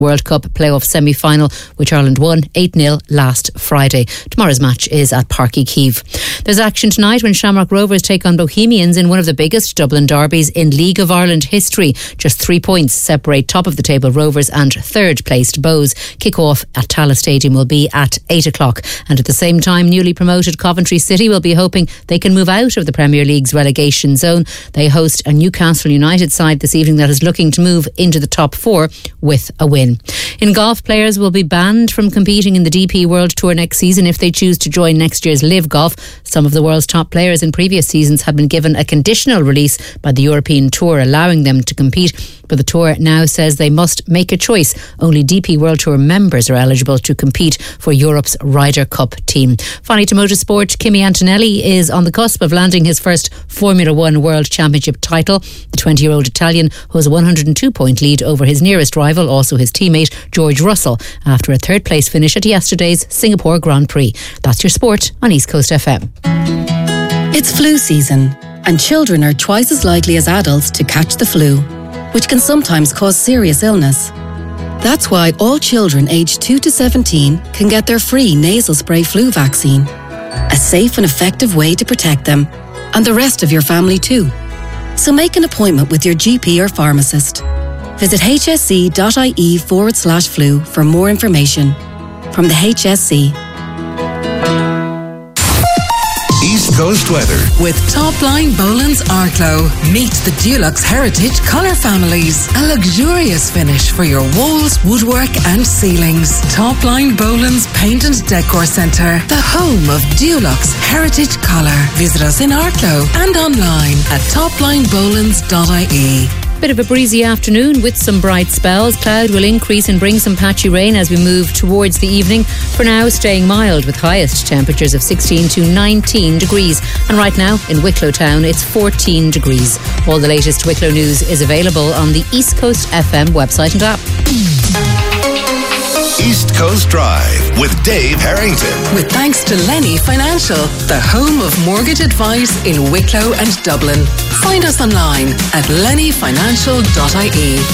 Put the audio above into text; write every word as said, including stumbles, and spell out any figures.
World Cup playoff semi-final, which Ireland won eight nil last Friday. Tomorrow's match is at Páirc Uí Chaoimh. There's action tonight when Shamrock Rovers take on Bohemians in one of the biggest Dublin derbies in League of Ireland history. Just three points separate top of the table Rovers and third placed Bows. Kick-off at Tallaght Stadium will be at eight o'clock. And at the same time, newly promoted Coventry City will be hoping they can move out of the Premier League's relegation zone. They host a Newcastle United side this evening that is looking to move into the top four with a win. In golf, players will be banned from competing in the D P World Tour next season if they choose to join next year's Live Golf. Some of the world's top players in previous seasons have been given a conditional release by the European Tour, allowing them to compete. But the Tour now says they must make a choice. Only D P World Tour members are eligible to compete for Europe's Ryder Cup team. Finally, to motorsport, Kimi Antonelli is on the cusp of landing his first Formula One World Championship title. The twenty-year-old Italian has a one hundred two point lead over his nearest rival, also his teammate George Russell, after a third place finish at yesterday's Singapore Grand Prix. That's your sport on East Coast F M. It's flu season, and children are twice as likely as adults to catch the flu, which can sometimes cause serious illness. That's why all children aged two to seventeen can get their free nasal spray flu vaccine, a safe and effective way to protect them, and the rest of your family too. So make an appointment with your G P or pharmacist. Visit hsc.ie forward slash flu for more information. From the H S C. East Coast weather with Topline Boland's Arklow. Meet the Dulux Heritage colour families. A luxurious finish for your walls, woodwork and ceilings. Topline Boland's Paint and Decor Centre, the home of Dulux Heritage Colour. Visit us in Arklow and online at topline bolands dot I E. Bit of a breezy afternoon with some bright spells. Cloud will increase and bring some patchy rain as we move towards the evening. For now, staying mild with highest temperatures of sixteen to nineteen degrees. And right now in Wicklow town, it's fourteen degrees. All the latest Wicklow news is available on the East Coast F M website and app. East Coast Drive with Dave Harrington. With thanks to Lenny Financial, the home of mortgage advice in Wicklow and Dublin. Find us online at lenny financial dot I E.